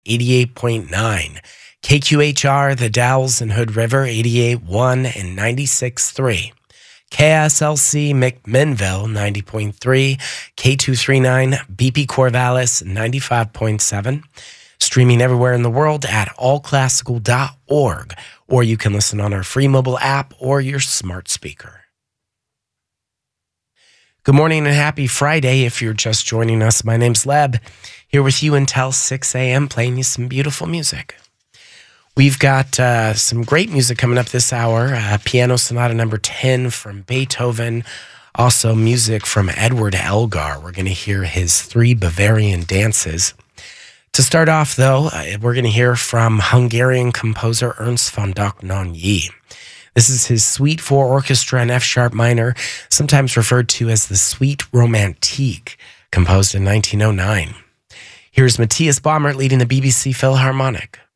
88.9. KQHR, The Dalles and Hood River, 88.1 and 96.3. KSLC McMinnville, 90.3. K239 BP Corvallis, 95.7. Streaming everywhere in the world at allclassical.org, or you can listen on our free mobile app or your smart speaker. Good morning and happy Friday. If you're just joining us, my name's Leb, here with you until 6 a.m., playing you some beautiful music. We've got some great music coming up this hour. Piano Sonata number 10 from Beethoven. Also music from Edward Elgar. We're going to hear his 3 Bavarian dances. To start off, though, we're going to hear from Hungarian composer Ernst von Dohnányi. This is his Suite for Orchestra in F-sharp minor, sometimes referred to as the Suite Romantique, composed in 1909. Here's Matthias Baumert leading the BBC Philharmonic.